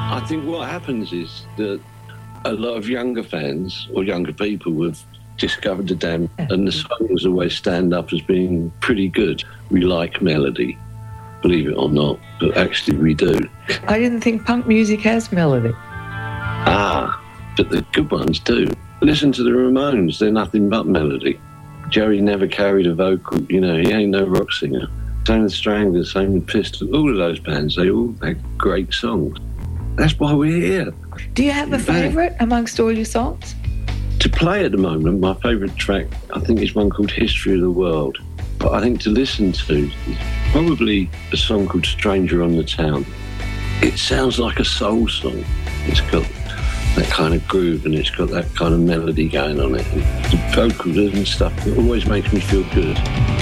I think what happens is that a lot of younger fans or younger people have discovered the Damned, and the songs always stand up as being pretty good. We like melody, believe it or not, but actually we do. I didn't think punk music has melody. But the good ones do. Listen to the Ramones, they're nothing but melody. Jerry never carried a vocal, he ain't no rock singer. Same with Stranglers, same with Pistol, all of those bands, they all had great songs. That's why we're here. Do you have a favourite amongst all your songs? To play at the moment, my favourite track, I think, is one called History of the World. But I think to listen to is probably a song called Stranger on the Town. It sounds like a soul song. It's got that kind of groove and it's got that kind of melody going on it. And the vocals and stuff, it always makes me feel good.